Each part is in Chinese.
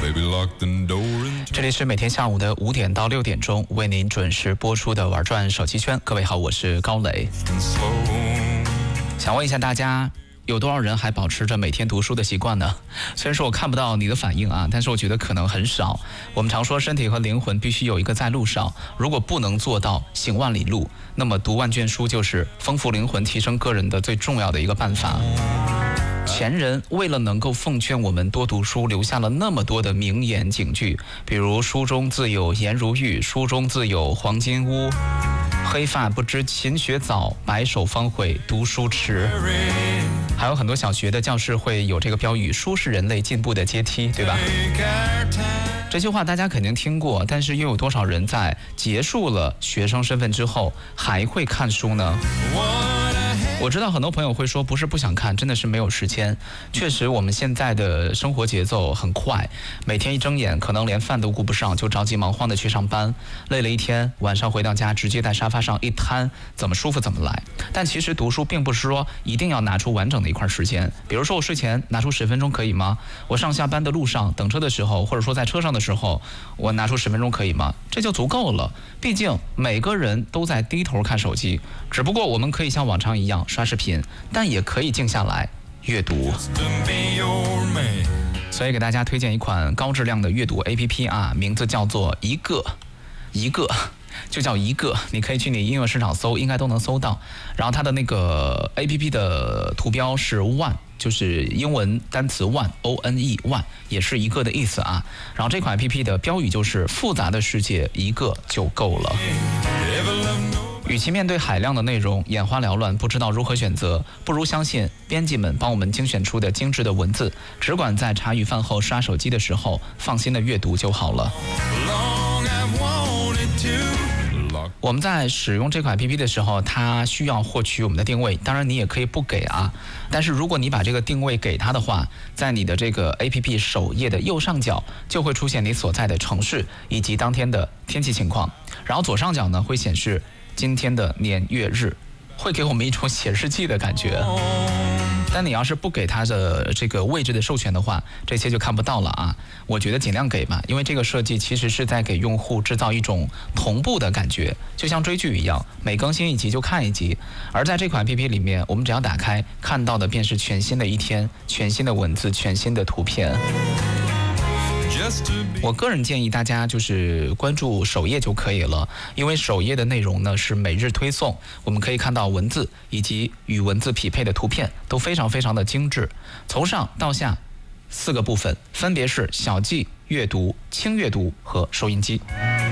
这里是每天下午的5点到6点钟为您准时播出的玩转手机圈。各位好，我是高磊。想问一下大家，有多少人还保持着每天读书的习惯呢？虽然说我看不到你的反应啊，但是我觉得可能很少。我们常说身体和灵魂必须有一个在路上，如果不能做到行万里路，那么读万卷书就是丰富灵魂、提升个人的最重要的一个办法。前人为了能够奉劝我们多读书，留下了那么多的名言警句，比如书中自有颜如玉，书中自有黄金屋，黑发不知勤学早，白首方悔读书迟。还有很多小学的教室会有这个标语，书是人类进步的阶梯，对吧？这句话大家肯定听过，但是又有多少人在结束了学生身份之后还会看书呢？我知道很多朋友会说，不是不想看，真的是没有时间。确实我们现在的生活节奏很快，每天一睁眼可能连饭都顾不上，就着急忙慌的去上班，累了一天，晚上回到家直接在沙发上一瘫，怎么舒服怎么来。但其实读书并不是说一定要拿出完整的一块时间，比如说我睡前拿出10分钟可以吗？我上下班的路上等车的时候，或者说在车上的时候，我拿出10分钟可以吗？这就足够了。毕竟每个人都在低头看手机，只不过我们可以像往常一样刷视频，但也可以静下来阅读。所以给大家推荐一款高质量的阅读 APP 啊，名字叫做一个，就叫一个，你可以去你音乐市场搜，应该都能搜到。然后它的那个 APP 的图标是 one， 就是英文单词 one O-N-E one， 也是一个的意思啊。然后这款 APP 的标语就是复杂的世界一个就够了。与其面对海量的内容眼花缭乱，不知道如何选择，不如相信编辑们帮我们精选出的精致的文字，只管在茶余饭后刷手机的时候放心的阅读就好了。我们在使用这款 APP 的时候，它需要获取我们的定位，当然你也可以不给啊。但是如果你把这个定位给它的话，在你的这个 APP 首页的右上角就会出现你所在的城市以及当天的天气情况，然后左上角呢会显示今天的年月日，会给我们一种写日记的感觉。但你要是不给它的这个位置的授权的话，这些就看不到了啊。我觉得尽量给吧，因为这个设计其实是在给用户制造一种同步的感觉，就像追剧一样，每更新一集就看一集。而在这款 APP 里面，我们只要打开，看到的便是全新的一天，全新的文字，全新的图片。我个人建议大家就是关注首页就可以了，因为首页的内容呢是每日推送，我们可以看到文字以及与文字匹配的图片都非常非常的精致。从上到下4个部分，分别是小记、阅读、轻阅读和收音机。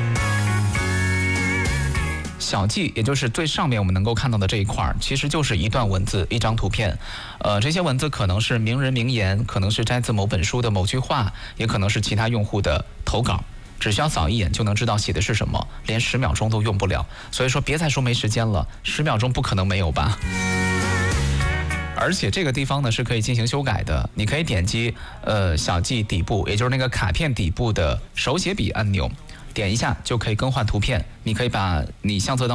小记也就是最上面我们能够看到的这一块，其实就是一段文字一张图片。这些文字可能是名人名言，可能是摘自某本书的某句话，也可能是其他用户的投稿，只需要扫一眼就能知道写的是什么，连10秒钟都用不了。所以说别再说没时间了，10秒钟不可能没有吧。而且这个地方呢是可以进行修改的，你可以点击小记底部，也就是那个卡片底部的手写笔按钮，点一下就可以更换图片。你可以把你相册当